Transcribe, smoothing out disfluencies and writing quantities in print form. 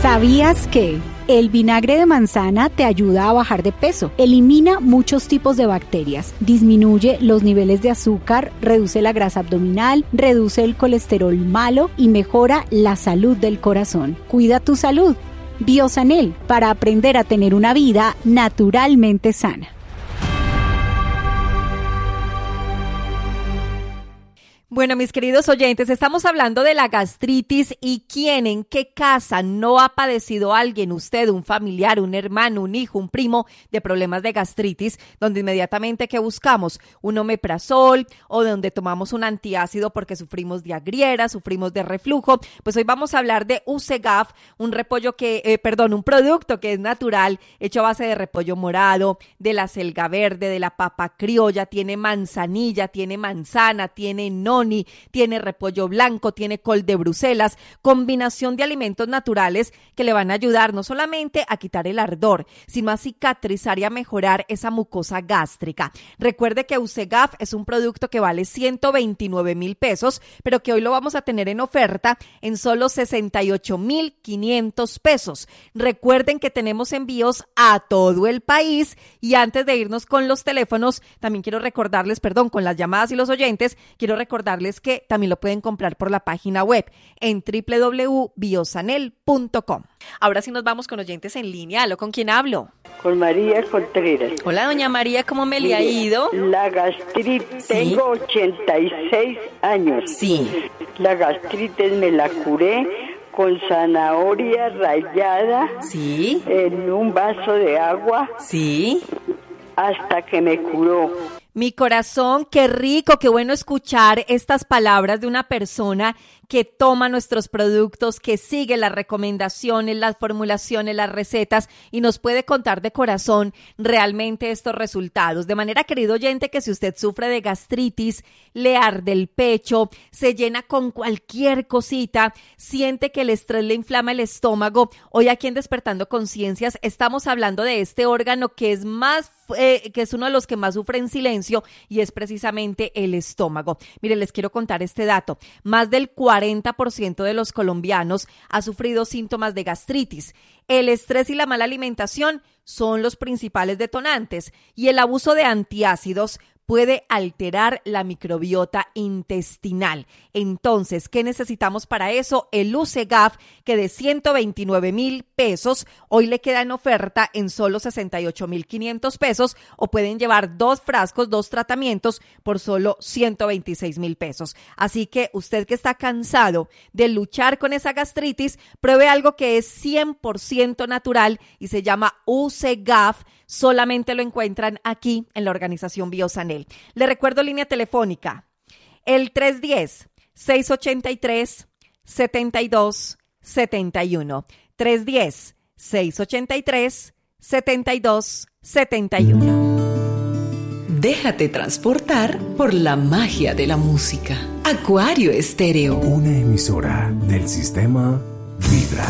¿Sabías que el vinagre de manzana te ayuda a bajar de peso? Elimina muchos tipos de bacterias, disminuye los niveles de azúcar, reduce la grasa abdominal, reduce el colesterol malo y mejora la salud del corazón. Cuida tu salud. Biosanel, para aprender a tener una vida naturalmente sana. Bueno, mis queridos oyentes, estamos hablando de la gastritis y quién, en qué casa no ha padecido alguien, usted, un familiar, un hermano, un hijo, un primo, de problemas de gastritis, donde inmediatamente ¿qué buscamos? Un omeprazol o donde tomamos un antiácido porque sufrimos de agriera, sufrimos de reflujo. Pues hoy vamos a hablar de UceGAF, un producto que es natural, hecho a base de repollo morado, de la selga verde, de la papa criolla, tiene manzanilla, tiene manzana, tiene noni, tiene repollo blanco, tiene col de Bruselas, combinación de alimentos naturales que le van a ayudar no solamente a quitar el ardor, sino a cicatrizar y a mejorar esa mucosa gástrica. Recuerde que UceGAF es un producto que vale 129,000 pesos, pero que hoy lo vamos a tener en oferta en solo 68,500 pesos. Recuerden que tenemos envíos a todo el país y antes de irnos con los teléfonos, también quiero recordarles, con las llamadas y los oyentes, quiero recordarles que también lo pueden comprar por la página web en www.biosanel.com. Ahora sí nos vamos con oyentes en línea. ¿Aló? ¿Con quién hablo? Con María Contreras. Hola, doña María, ¿cómo me le ha ido? La gastritis, ¿sí? Tengo 86 años. Sí. La gastritis me la curé con zanahoria rallada. Sí. En un vaso de agua. Sí. Hasta que me curó. Mi corazón, qué rico, qué bueno escuchar estas palabras de una persona que toma nuestros productos, que sigue las recomendaciones, las formulaciones, las recetas y nos puede contar de corazón realmente estos resultados. De manera, querido oyente, que si usted sufre de gastritis, le arde el pecho, se llena con cualquier cosita, siente que el estrés le inflama el estómago, hoy aquí en Despertando Conciencias estamos hablando de este órgano que es uno de los que más sufre en silencio y es precisamente el estómago. Mire, les quiero contar este dato. Más del 40% de los colombianos ha sufrido síntomas de gastritis. El estrés y la mala alimentación son los principales detonantes y el abuso de antiácidos puede alterar la microbiota intestinal. Entonces, ¿qué necesitamos para eso? El UceGAF, que de 129,000 pesos, hoy le queda en oferta en solo 68,500 pesos, o pueden llevar 2 frascos, 2 tratamientos por solo 126,000 pesos. Así que usted que está cansado de luchar con esa gastritis, pruebe algo que es 100% natural y se llama UceGAF. Solamente lo encuentran aquí en la organización Biosanel. Le recuerdo línea telefónica, el 310-683-7271. 310-683-7271. Déjate transportar por la magia de la música. Acuario Estéreo. Una emisora del sistema Vibra.